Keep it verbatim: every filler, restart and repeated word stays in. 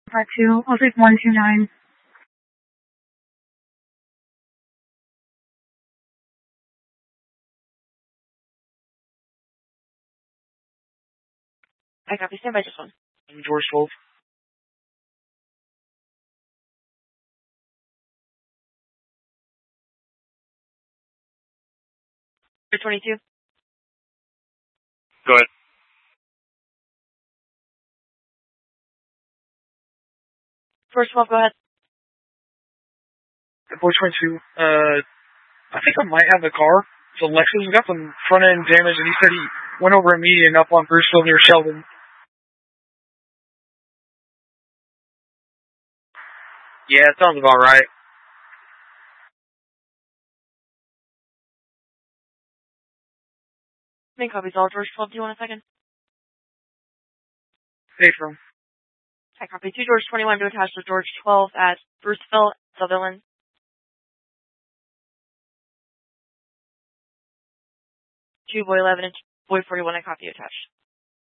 Part two. I'll take one two nine. I copy. Stand by just one. George twelve. twenty-two. Go ahead. Force twelve, go ahead. four twenty-two, uh, I think I might have the car. It's a Lexus. We got some front end damage, and he said he went over a median up on Bruceville near Sheldon. Yeah, it sounds about right. Main copies all. George twelve, do you want a second? Hey, from. I copy. two George twenty-one to attach to George twelve at Bruceville, Sutherland. two Boy eleven and Boy forty-one, I copy attached.